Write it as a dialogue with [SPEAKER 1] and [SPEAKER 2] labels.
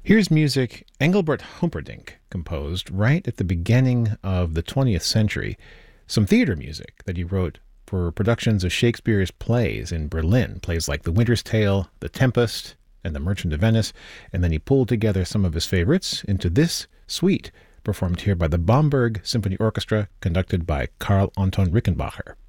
[SPEAKER 1] Here's music Engelbert Humperdinck composed right at the beginning of the 20th century, some theater music that he wrote for productions of Shakespeare's plays in Berlin, plays like The Winter's Tale, The Tempest, and The Merchant of Venice, and then he pulled together some of his favorites into this suite, performed here by the Bamberg Symphony Orchestra, conducted by Karl Anton Rickenbacher.